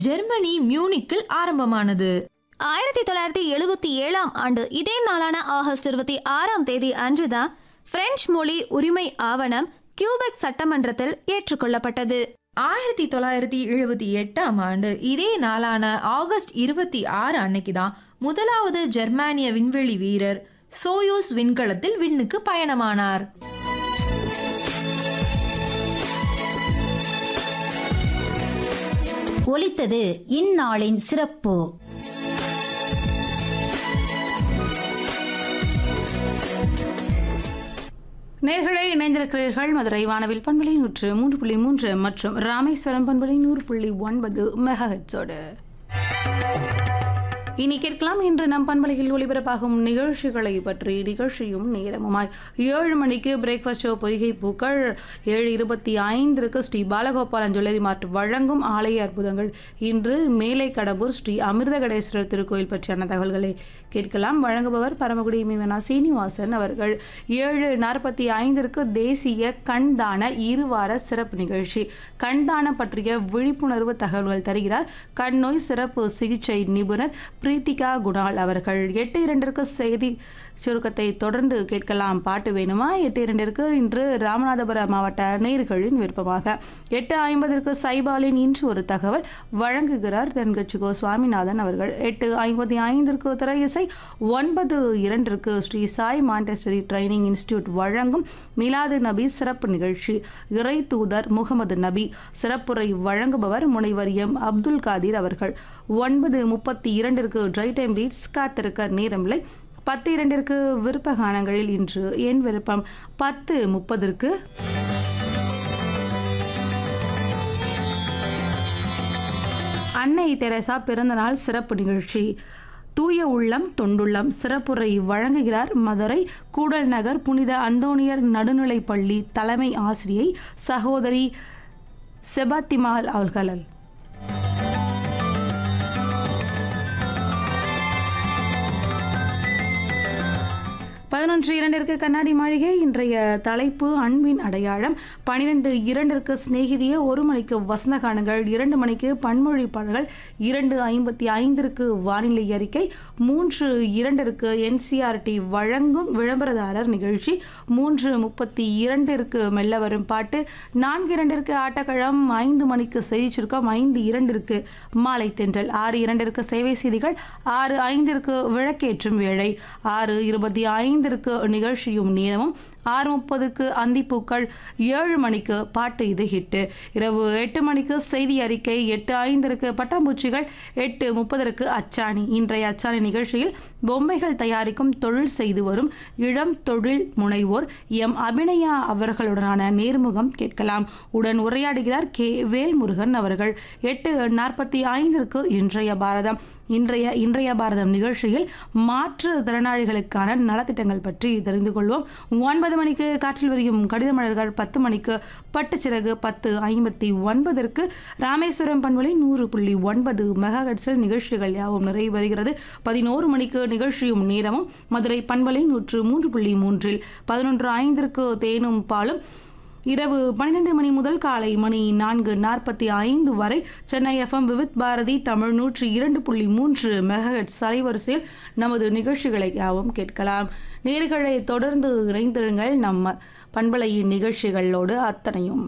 Germany மியூனிக்கில் ஆரம்பமானது. 1977 ஆண்டு இதே நாளான ஆகஸ்ட் 26 அன்றுதான் பிரெஞ்சு மொழி உரிமை ஆவணம் கியூபெக் சட்டமன்றத்தில் ஏற்றுக்கொள்ளப்பட்டது. 1978 ஆண்டு இதே நாளான ஆகஸ்ட் 26 அன்னைக்குதான் முதலாவது ஜெர்மானிய விண்வெளி வீரர் சோயூஸ் விண்கலத்தில் விண்ணுக்கு பயணமானார். ஒலித்தது இந்நாளின் சிறப்பு. நேயர்களே, இணைந்திருக்கிறீர்கள் மதுரை வானவில் பண்பலை 103.3 மற்றும் ராமேஸ்வரம் பண்பலை 100.9 மெகாஹெர்ட்ஸோடு. இனி கேட்கலாம் இன்று நம் பண்பலையில் ஒளிபரப்பாகும் நிகழ்ச்சிகளை பற்றி. நிகழ்ச்சியும் நேரமுமாய் 7 மணிக்கு பிரேக்ஃபாஸ்ட் ஷோ பொய்கை பூக்கள், 7:25 ஸ்ரீ பாலகோபாலன் ஜுவல்லரி மார்ட் வழங்கும் ஆலய அற்புதங்கள். இன்று மேலை கடம்பூர் ஸ்ரீ அமிர்தகடேஸ்வரர் திருக்கோயில் பற்றியான தகவல்களை கேட்கலாம். வழங்குபவர் பரமக்குடி மீவனா சீனிவாசன் அவர்கள். 7:45 தேசிய கண்தான இருவார சிறப்பு நிகழ்ச்சி. கண்தானம் பற்றிய விழிப்புணர்வு தகவல்கள் தருகிறார் கண்ணோய் சிறப்பு சிகிச்சை நிபுணர் பிரீத்திகா குணால் அவர்கள். 8:02 செய்தி சுருக்கத்தை தொடர்ந்து கேட்கலாம். பாட்டு வேணுமா? 8:02 இன்று ராமநாதபுரம் மாவட்ட நேயர்களின் விருப்பமாக. 8:50 சைபாலின் இன்று ஒரு தகவல் வழங்குகிறார் தென்கட்சிகோ சுவாமிநாதன் அவர்கள். 8:55 திரை இசை. 9:02 ஸ்ரீ சாய் மாண்டெஸ்டரி ட்ரைனிங் இன்ஸ்டிடியூட் வழங்கும் மிலாது நபி சிறப்பு நிகழ்ச்சி. இறை தூதர் முகமது நபி. சிறப்புரை வழங்குபவர் முனைவர் எம் அப்துல் காதிர் அவர்கள். 9:32 ட்ரை டைம் ரீட்ஸ் காத்திருக்க நேரமில்லை. 10:02 விருப்ப கானங்களில் இன்று என் விருப்பம். 10:30 அன்னை தெரசா பிறந்தநாள் சிறப்பு நிகழ்ச்சி. தூய உள்ளம் தொண்டுள்ளம். சிறப்புரை வழங்குகிறார் மதுரை கூடல் நகர் புனித அந்தோணியர் நடுநிலைப்பள்ளி தலைமை ஆசிரியை சகோதரி செபாத்திமால் அவர்கள். 11:02 கண்ணாடி மாளிகை. இன்றைய தலைப்பு அன்பின் அடையாளம். 12:02 சிநேகிதிய. 1 மணிக்கு வசந்த கானங்கள். 2 மணிக்கு பன்மொழி பாடல்கள். 2:55 வானிலை அறிக்கை. 3:02 NCERT வழங்கும் விளம்பரதாரர் நிகழ்ச்சி. 3:32 மெல்ல வரும் பாட்டு. 4:02 ஆட்டக்களம். 5 மணிக்கு செய்தி சுருக்கம். 5:02 மாலை தென்றல். 6:02 சேவை செய்திகள். 6:05 விளக்கேற்றும் வேளை. 6:25 நிகழ்ச்சியும் நேரமும். 6:30 அந்திப்பூக்கள். 7 மணிக்கு பாட்டு இது ஹிட்டு. இரவு 8 மணிக்கு செய்தி அறிக்கை. 8:05 பட்டாம்பூச்சிகள். 8:30 அச்சாணி. இன்றைய அச்சாணி நிகழ்ச்சியில் பொம்மைகள் தயாரிக்கும் தொழில் செய்து வரும் இளம் தொழில் முனைவோர் எம் அபிநயா அவர்களுடனான நேர்முகம் கேட்கலாம். உடன் உரையாடுகிறார் கே வேல்முருகன் அவர்கள். 8:45 இன்றைய பாரதம். இன்றைய பாரதம் நிகழ்ச்சியில் மாற்றுத்திறனாளிகளுக்கான நலத்திட்டங்கள் பற்றி தெரிந்து கொள்வோம். 9 மணிக்கு காற்றில் விரியும் கடித மலர்கள். 10 மணிக்கு பட்டுச்சிறகு. 10:59 ராமேஸ்வரம் பண்பலை 100.9 மெகாஹெர்ட்ஸில் நிகழ்ச்சிகள் யாவும் நிறைவு வருகிறது. 11 மணிக்கு நிகழ்ச்சியும் நேரமும் மதுரை பண்பலை 103.3. 11:05 தேனும் பாலும். இரவு 12 மணி முதல் காலை மணி 4:45 வரை சென்னை FM விவித் பாரதி தமிழ் 102.3 மெகாஹெர்ட்ஸ் அலைவரிசையில் நமது நிகழ்ச்சிகளை யாவும் கேட்கலாம். நேயர்களை தொடர்ந்து இணைந்திருங்கள் நம்ம பண்பலையின் நிகழ்ச்சிகளோடு. அத்தனையும்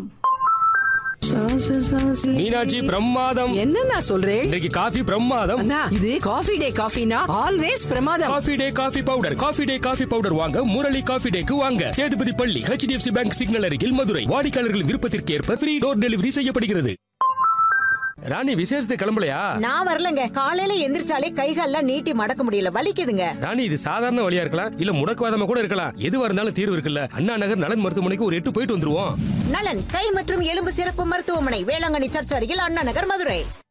மீனாட்சி பிரமாதம். என்ன சொல்றேன்? இன்றைக்கு காஃபி பிரமாதம். இது காஃபி டே காஃபினா ஆல்வேஸ் பிரமாதம். Coffee day coffee powder. Coffee day coffee powder வாங்க முரளி காஃபி டேக்கு வாங்க. சேதுபதி பள்ளி HDFC பேங்க் சிக்னல் அருகில் மதுரை. வாடிக்கையாளர்கள் விருப்பத்திற்கு ஏற்ப ஃப்ரீ டோர் டெலிவரி செய்யப்படுகிறது. ராணி விசேஷத்தை கிளம்பலையா? நான் வரலங்க. காலையில எந்திரிச்சாலே கைகால்லாம் நீட்டி மடக்க முடியல, வலிக்குதுங்க. ராணி இது சாதாரண வழியா இருக்கலாம், இல்ல முடக்குவாதமா கூட இருக்கலாம். எதுவா இருந்தாலும் தீர்வு இருக்குல்ல. அண்ணா நகர் நலன் மருத்துவமனைக்கு ஒரு 8 போயிட்டு வந்துருவோம். நலன் கை மற்றும் எலும்பு சிறப்பு மருத்துவமனை, வேளாங்கண்ணி சர்ச் அருகில், அண்ணா நகர், மதுரை.